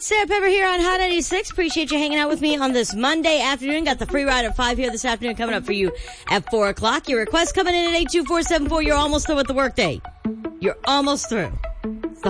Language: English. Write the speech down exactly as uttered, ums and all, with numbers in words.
Sarah Pepper here on Hot ninety-six. Appreciate you hanging out with me on this Monday afternoon. Got the free ride at five here this afternoon coming up for you at four o'clock. Your request coming in at eight two four seven four. You're almost through with the workday. You're almost through.